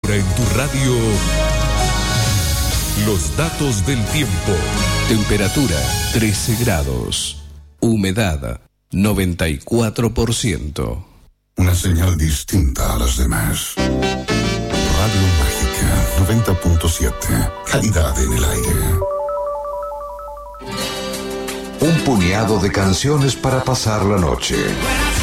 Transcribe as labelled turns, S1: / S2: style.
S1: Ahora en tu radio, los datos del tiempo. Temperatura 13 grados. Humedad 94%.
S2: Una señal distinta a las demás. Radio Mágica 90.7. Calidad en el aire.
S3: Un puñado de canciones para pasar la noche.